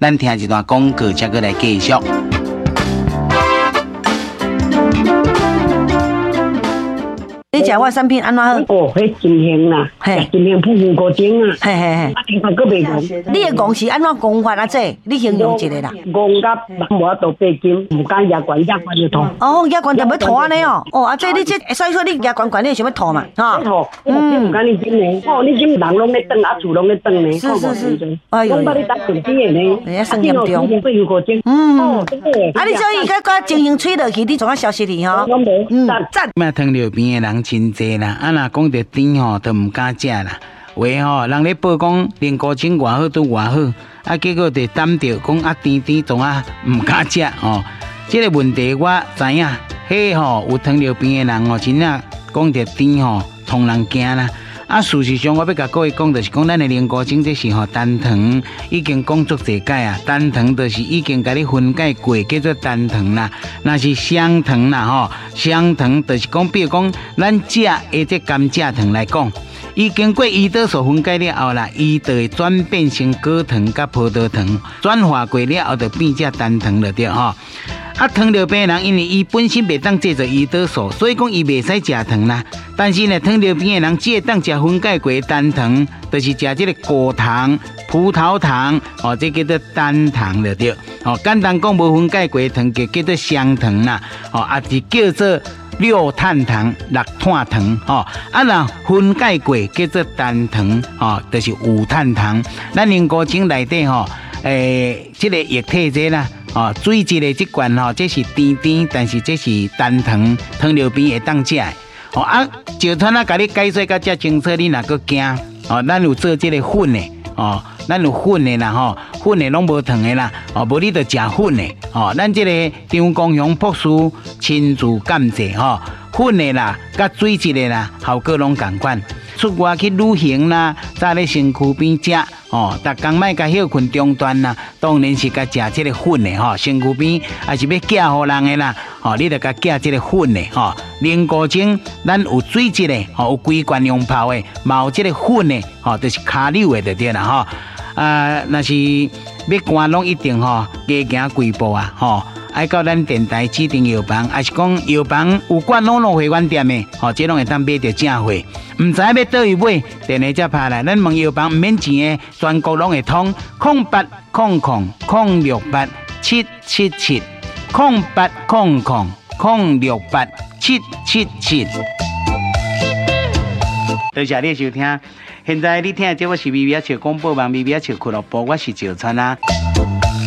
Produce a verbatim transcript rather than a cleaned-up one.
咱听一段广告，才过来继续。 你食我产品安怎好？ 哦，迄真香啦， 嘿， 真香普护高精啊， 嘿嘿嘿。 啊，听说佫袂戆。 你的戆是安怎戆法啊？这你形容一下啦。 戆甲人无度背筋，唔敢牙关牙关就痛。 哦，牙关就要吐安尼哦。哦，啊，这你这，所以说你牙关关你想要吐嘛，哈。 吐，嗯，唔敢你真呢。哦，你今人拢咧转，啊厝拢咧转呢。 是是是。 哎呦，我把你当顺边的呢。 哎呀，算严重。 嗯。 哦，啊，你所以甲甲精神吹落去，你总要消息去吼。 嗯，赞。 嘛，糖尿病的人真济啦。啊，若讲到甜吼，都唔敢食啦。话吼，人咧报讲啉高精偌好都偌好，啊，结果就担着讲啊甜甜，总啊唔敢食哦。这个问题我知影，迄吼有糖尿病的人吼，真正讲到甜吼，通人惊啦。啊，事实上我要甲各位讲，就是讲咱的啉高精这是吼单糖，已经讲足侪解啊。单糖就是已经甲你分解过，叫做单糖啦。那是双糖啦吼，双糖就是讲，比如讲咱食的这甘蔗糖来讲，伊经过胰岛素分解了后啦，伊就会转变成果糖甲葡萄糖，转化过了后就变成单糖了对吼。啊，糖尿病的人因为伊本身袂当制造胰岛素，所以讲伊袂使食糖啦。但是呢，糖尿病的人只会当食分解过的单糖，就是食这个果糖、葡萄糖，哦，这叫做单糖了对。哦，简单讲，无分解过的糖就叫做双糖啦。哦，啊是叫做六碳糖、六碳糖。哦，啊若分解过叫做单糖，哦，就是五碳糖。咱啉高精内底吼，诶，这个液体这啦。哦，水质的这罐吼，这是甜甜，但是这是单糖，糖尿病会当食的。哦啊，石川啊，甲你解说到遮清楚，你若个惊哦，咱有做这个粉的哦，咱有粉的啦吼，粉的拢无糖的啦，哦，无你就食粉的哦。咱这个张光祥博士亲自鉴证吼，粉的啦，甲水质的啦，效果拢同款。出外去旅行啦，早咧身躯边食哦，逐工莫甲休困中断啦，当然是甲食这个粉的吼，身躯边也是要寄互人的啦，哦，你着甲寄这个粉的吼，啉高精，咱有水质的，吼，有规罐用泡的，嘛有这个粉的，吼，就是卡溜的就对啦吼。啊，若是要赶拢一定吼，加行几步啊，吼。爱到咱电台指定药房，还是讲药房有管拢拢会员店的，吼，这拢会当买到正货。唔知要倒位买，电话才拍来，咱问药房唔免钱的，全国拢会通。空八空空空六八七七七，空八空空空六八七七七。多谢你收听，现在你听的这我是微微笑广播网，微微笑俱乐部，我是赵川啊。